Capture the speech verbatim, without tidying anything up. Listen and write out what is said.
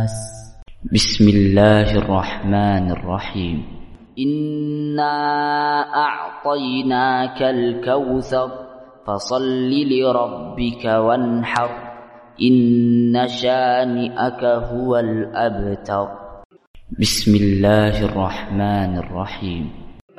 الناس. بسم الله الرحمن الرحيم. إنا أعطيناك الكوثر فصل لربك وانحر إن شانئك هو الأبتر. بسم الله الرحمن الرحيم.